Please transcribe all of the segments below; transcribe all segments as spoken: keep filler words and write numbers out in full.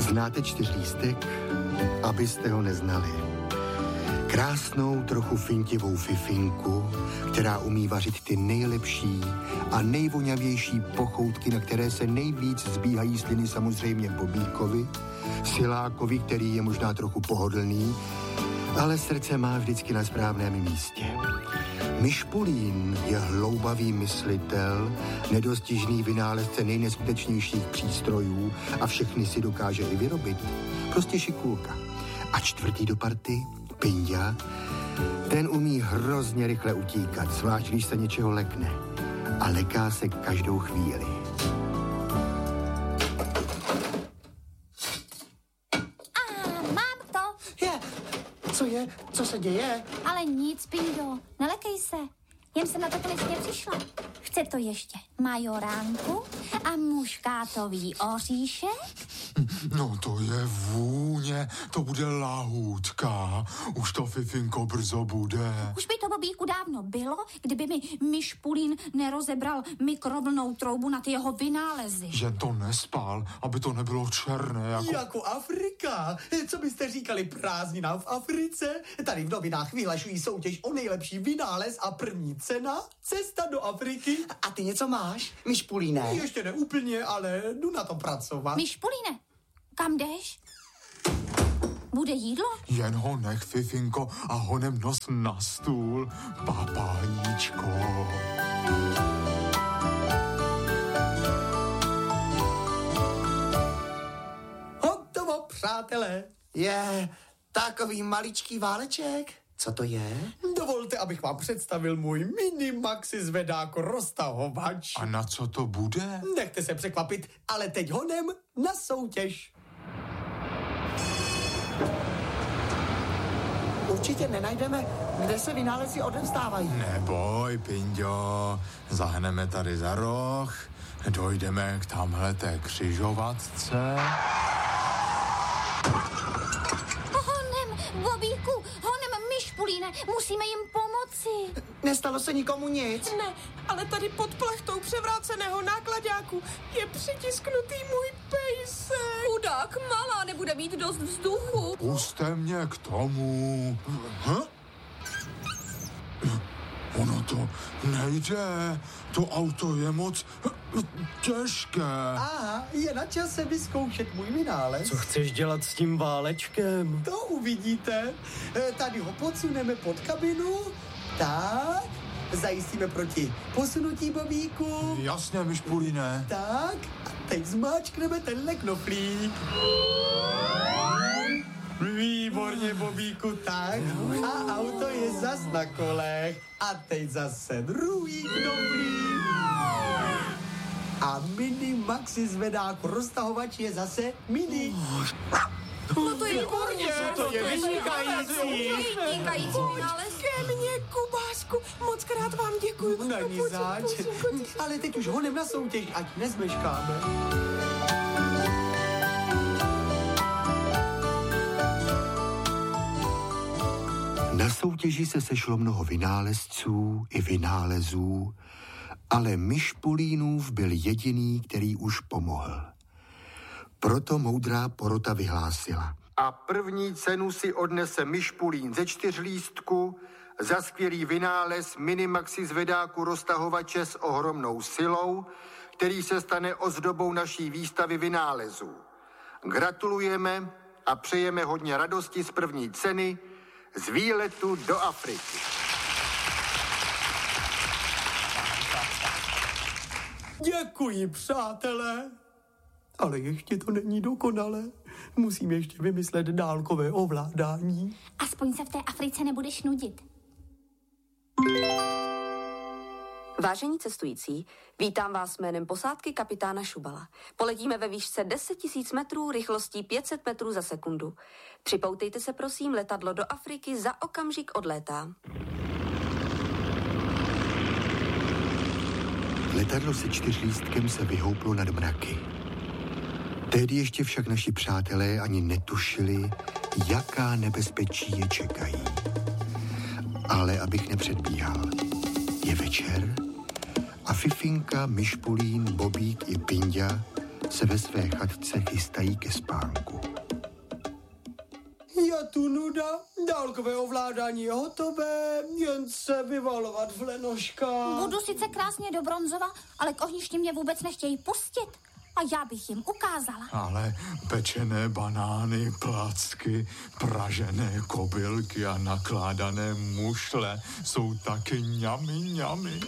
Znáte čtyřlístek? Abyste ho neznali. Krásnou, trochu fintivou fifinku, která umí vařit ty nejlepší a nejvoňavější pochoutky, na které se nejvíc zbíhají sliny samozřejmě Bobíkovi, Silákovi, který je možná trochu pohodlný, ale srdce má vždycky na správném místě. Myšpulín je hloubavý myslitel, nedostižný vynálezce nejneskutečnějších přístrojů a všechny si dokáže i vyrobit. Prostě šikulka. A čtvrtý do party, Pinďa, ten umí hrozně rychle utíkat, zvlášť když se něčeho lekne. A leká se každou chvíli. A mám to. Je, co je? Co se děje? Ale nic, Pindo, nelekej se. Jen jsem na to konečně přišla. Chce to ještě majoránku a muškátový oříšek? No to je vůně, to bude lahůdka. Už to, Fifinko, brzo bude. Už by to, Bobíku, dávno bylo, kdyby mi Myšpulín nerozebral mikrovlnou troubu na ty jeho vynálezy. Že to nespál, aby to nebylo černé jako... Jako Afrika. Co byste říkali prázdninám v Africe? Tady v novinách vyhlašují soutěž o nejlepší vynález a první cena cesta do Afriky. A ty něco máš, Myšpulíne? Ještě ne úplně, ale jdu na to pracovat. Myšpulíne, kam jdeš? Bude jídlo? Jen ho nech, Fifinko, a honem nos na stůl, papáníčko. Hotovo, přátelé. Je takový maličký váleček. Co to je? Dovolte, abych vám představil můj mini maxi zvedáko roztahovač. A na co to bude? Nechte se překvapit, ale teď honem na soutěž. Určitě nenajdeme, kde se vynálezy odevzdávají. Neboj, Pinďo, zahneme tady za roh, dojdeme k tamhleté křižovatce. Honem, Bobíku, honem, Myšpulíne, musíme jim pomoci. Nestalo se nikomu nic? Ne, ale tady pod plachtou převráceného nákladáku je přitisknutý můj pejsek. Chudák, malá nebude mít dost vzduchu. Puste mě k tomu. Hm? Ono to nejde. To auto je moc těžké. Aha, je na čase vyzkoušet můj vynález. Co chceš dělat s tím válečkem? To uvidíte. E, Tady ho podsuneme pod kabinu. Tak, zajistíme proti posunutí, Bobíku. Jasně, Myšpulíne. Tak, a teď zmáčkneme tenhle knoflík. Výborně, Bobíku, tak. A auto je zas na kolech. A teď zase druhý knoflík. A mini maxi zvedáko roztahovač je zase mini. No to je výborně. To je vynikající. Vynikající vynález. Ke mně, Kubásku, moc krát vám děkuju. Není zač. Ale teď už honem na soutěž, ať nezmeškáme. Na soutěži se sešlo mnoho vynálezců i vynálezů, ale Myšpulínův byl jediný, který už pomohl. Proto moudrá porota vyhlásila. A první cenu si odnese Myšpulín ze čtyřlístku za skvělý vynález minimaxi zvedáku roztahovače s ohromnou silou, který se stane ozdobou naší výstavy vynálezů. Gratulujeme a přejeme hodně radosti z první ceny z výletu do Afriky. Děkuji, přátelé. Ale ještě to není dokonalé. Musím ještě vymyslet dálkové ovládání. Aspoň se v té Africe nebudeš nudit. Vážení cestující, vítám vás jménem posádky kapitána Šubala. Poletíme ve výšce deset tisíc metrů rychlostí pět set metrů za sekundu. Připoutejte se prosím, letadlo do Afriky za okamžik odlétá. Letadlo se čtyřlístkem se vyhouplo nad mraky. Tehdy ještě však naši přátelé ani netušili, jaká nebezpečí je čekají. Ale abych nepředbíhal, je večer a Fifinka, Myšpulín, Bobík i Pinďa se ve své chatce chystají ke spánku. Je tu nuda, dálkové ovládání je hotové, jen se vyvalovat v lenoškách. Budu sice krásně do Bronzova, ale k ohništi mě vůbec nechtějí pustit. A já bych jim ukázala. Ale pečené banány, placky, pražené kobylky a nakládané mušle jsou taky ňami, ňami.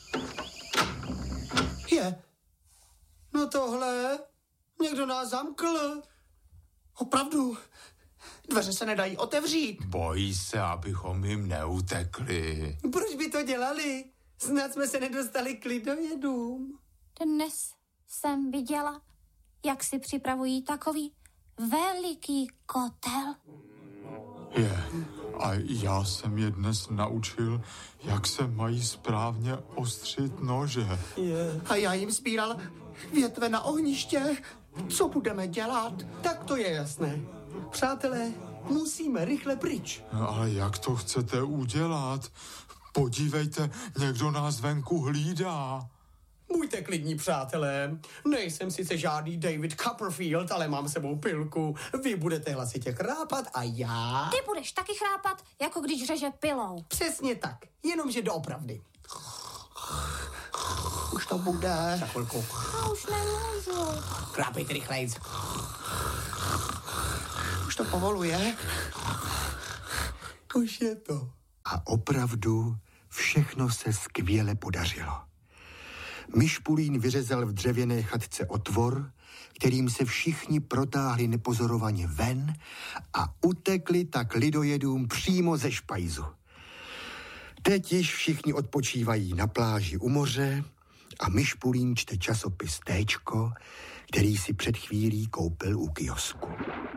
Je. No tohle, někdo nás zamkl. Opravdu, dveře se nedají otevřít. Bojí se, abychom jim neutekli. Proč by to dělali? Snad jsme se nedostali k lidojedům. Dnes jsem viděla, jak si připravují takový veliký kotel. Je. A já jsem je dnes naučil, jak se mají správně ostřit nože. Je. A já jim spíral větve na ohniště. Co budeme dělat? Tak to je jasné. Přátelé, musíme rychle pryč. No, ale jak to chcete udělat? Podívejte, někdo nás venku hlídá. Buďte klidní, přátelé. Nejsem sice žádný David Copperfield, ale mám sebou pilku. Vy budete hlasitě chrápat a já... Ty budeš taky chrápat, jako když řeže pilou. Přesně tak, jenomže doopravdy. Už to bude. Za chvilku. Já už nemůžu. Chrápejte rychlejc. Už to povoluje. Už je to. A opravdu všechno se skvěle podařilo. Myšpulín vyřezal v dřevěné chatce otvor, kterým se všichni protáhli nepozorovaně ven a utekli tak lidojedům přímo ze špajzu. Teď již všichni odpočívají na pláži u moře a Myšpulín čte časopis Téčko, který si před chvílí koupil u kiosku.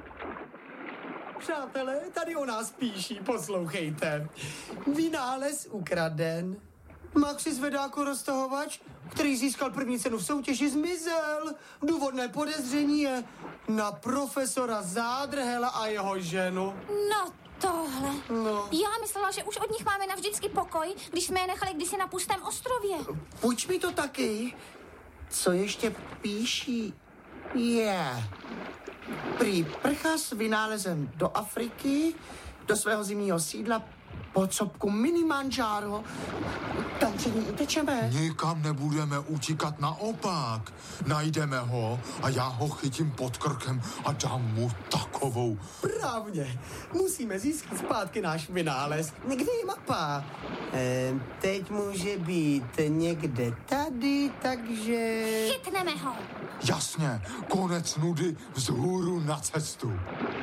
Přátelé, tady o nás píší, poslouchejte. Vynález ukraden. Maxi Zvedáko roztahovač, který získal první cenu v soutěži, zmizel. Důvodné podezření je na profesora Zádrhela a jeho ženu. No tohle. No. Já myslela, že už od nich máme navždycky pokoj, když jsme je nechali kdysi na pustém ostrově. Půjč mi to taky. Co ještě píší? Je. Yeah. Prý prchá s vynálezem do Afriky, do svého zimního sídla pod sopku Minimandžáro. Tam před ním utečeme. Nikam nebudeme utíkat, naopak. Najdeme ho a já ho chytím pod krkem a dám mu takovou. Právně. Musíme získat zpátky náš vynález. Kde je mapa? Ehm, teď může být někde tady, takže... Chytneme ho. Jasně, konec nudy, vzhůru na cestu.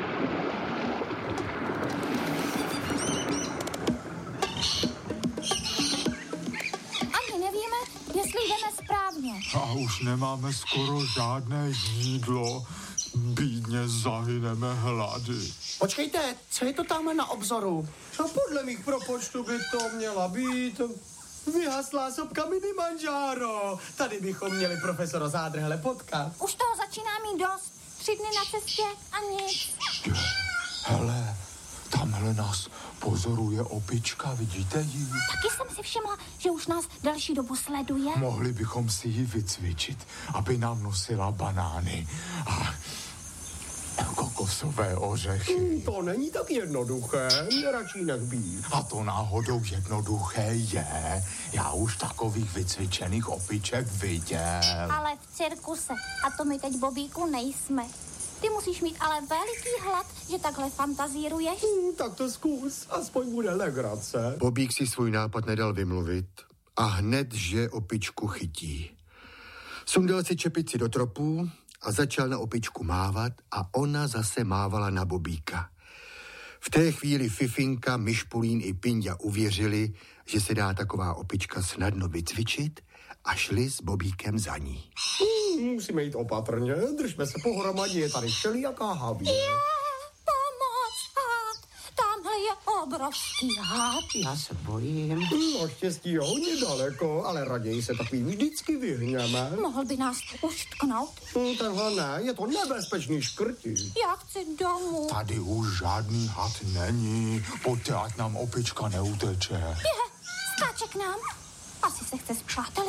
Ani nevíme, jestli jdeme správně. A už nemáme skoro žádné jídlo. Bídně zahyneme hlady. Počkejte, co je to tamhle na obzoru? No podle mých propočtů by to měla být vyhaslá sopka Minimandžáro. Tady bychom měli profesora Zádrhele potkat. Už toho začíná mít dost. Tři dny na cestě a nic. Hele, tamhle nás pozoruje opička, vidíte ji? Taky jsem si všimla, že už nás další dobu sleduje. Mohli bychom si ji vycvičit, aby nám nosila banány a kokosové ořechy. To není tak jednoduché, radši nech být. A to náhodou jednoduché je. Já už takových vycvičených opiček viděl. Ale v cirkuse. A to my teď, Bobíku, nejsme. Ty musíš mít ale veliký hlad, že takhle fantazíruješ. Hmm, tak to zkus, aspoň bude legrace. Bobík si svůj nápad nedal vymluvit a hned, že opičku chytí. Sundal si čepici do tropu a začal na opičku mávat a ona zase mávala na Bobíka. V té chvíli Fifinka, Myšpulín i Pinďa uvěřili, že se dá taková opička snadno vycvičit a šli s Bobíkem za ní. Hmm, musíme jít opatrně, držme se pohromadě, je tady všelijaká havíř. Je, pomoc, had. Tamhle je obrovský had. Já se bojím. Naštěstí je hodně daleko, ale raději se takovým vždycky vyhněme. Mohl by nás uštknout. Hmm, tenhle ne, je to nebezpečný škrti. Já chci domů. Tady už žádný had není. Pojďte, ať nám opička neuteče. Je, skáče k nám. Asi se chce spřátelit.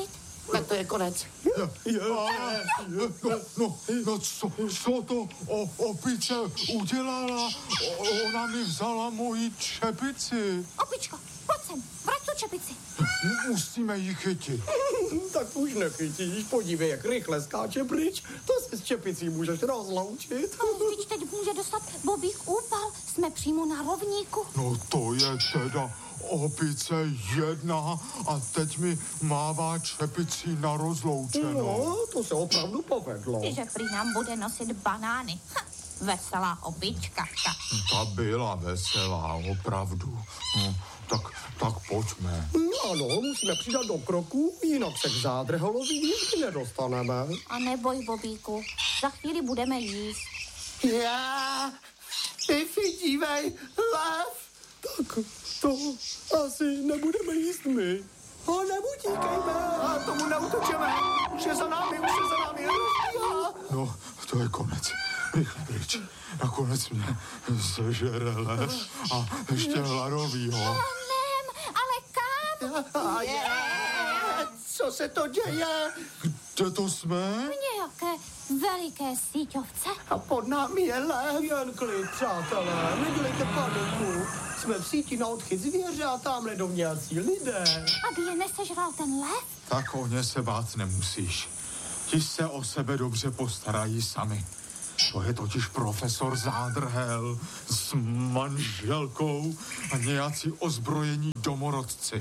Tak to je konec. No, no, no co, co to o, opice udělala? O, ona mi vzala moji čepici. Opičko, pojď sem, vrať tu čepici. Musíme ji chytit. Tak už nechytíš, podívej, jak rychle skáče pryč. To se s čepicí můžeš rozloučit. Ale teď teď může dostat Bobík úpal. Jsme přímo na rovníku. No to je teda opice jedna a teď mi mává čepicí na rozloučenou. No, to se opravdu povedlo. Že prý nám bude nosit banány. Ha, veselá opička. Ta. Ta byla veselá, opravdu. No, tak, tak pojďme. No ano, musíme přidat do kroku, jinak se k zádrholovi nikdy nedostaneme. A neboj, Bobíku, za chvíli budeme jíst. Já, Fifi, dívej, lev. Tak to asi nebudeme jíst my. Ho nebutíkejme a tomu neutočeme. Už je za námi, už je za námi. Já. No, to je konec. Rychle pryč. Nakonec mě sežere les a ještě hladovýho. Nem, ale kam? A je, co se to děje? Kde to jsme? Nějaké veliké síťovce. A pod námi je lev. Jen klid, přátelé, nedělejte paniku. Jsme v síti na odchyt zvěře a tamhle jdou nějací lidé. Aby je nesežral ten lev? Tak o ně se bát nemusíš. Ti se o sebe dobře postarají sami. To je totiž profesor Zádrhel s manželkou a nějací ozbrojení domorodci.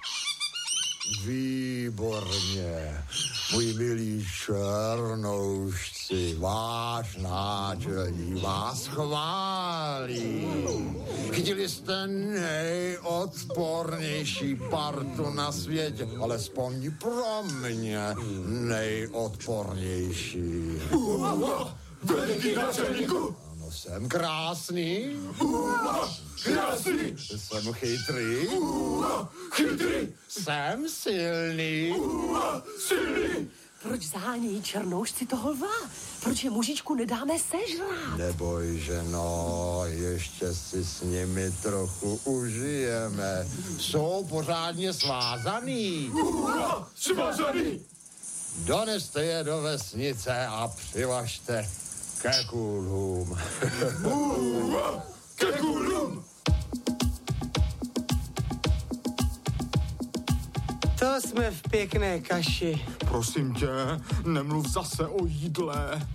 Výborně, můj milí černoušci, váš náčelník vás chválí. Chytili jste nejodpornější partu na světě, alespoň pro mě nejodpornější. Veliký náčelníku! Ano, jsem krásný. Krásný! Jsem chytrý. Chytrý! Jsem silný. Silný! Proč zhánějí černoušci toho lva? Proč je mužičku nedáme sežrát? Neboj, ženo, ještě si s nimi trochu užijeme. Jsou pořádně svázaný. Svázaný! Doneste je do vesnice a přivažte ke kůlům. Ke kůlům! To jsme v pěkné kaši. Prosím tě, nemluv zase o jídle.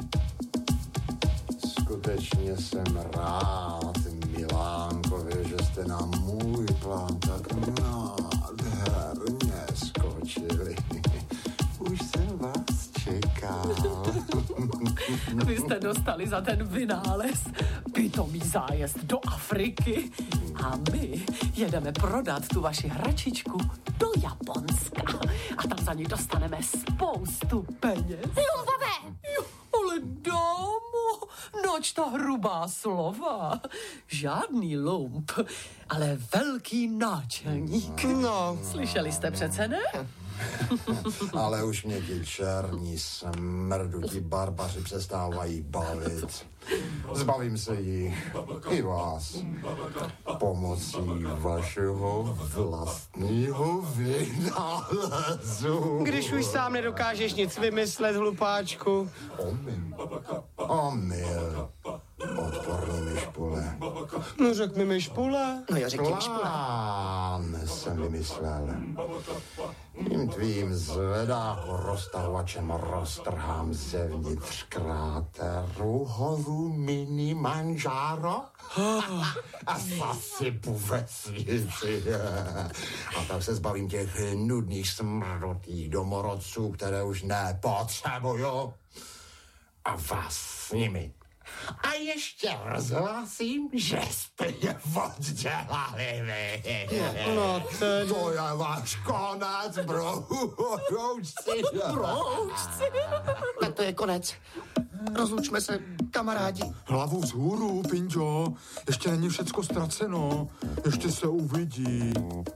Skutečně jsem rád, Milánkovi, že jste na můj plán tak nádherně skočili. Už jsem vás čekal. Vy jste dostali za ten vynález pitomý zájezd do Afriky a my jedeme prodat tu vaši hračičku do Japonska a tam za ní dostaneme spoustu peněz. Lumpové! Jo, ale dámo, noč ta hrubá slova. Žádný lump, ale velký náčelník. No. Slyšeli jste přece, ne? Ale už mě ti černí smrdutí barbaři přestávají bavit. Zbavím se jich i vás pomocí vašeho vlastního vynálezu. Když už sám nedokážeš nic vymyslet, hlupáčku. Omyl. Omyl. Odporný myšpule. No řek mi myšpule. No já řekni myšpule. Plán jsem vymyslel. Tím tvým zvedáku roztahovačem roztrhám zevnitř kráteru horu mini manžáro a zasypu vesnici. A tak se zbavím těch nudných smrdotých domorodců, které už nepotřebuju. A vás s nimi. A ještě rozhlásím, že jste je oddělali vy. No ten... To je váš konec, broučci. Broučci. Tak to je konec. Rozlučme se, kamarádi. Hlavu vzhůru, Pinďo. Ještě není všecko ztraceno. Ještě se uvidí.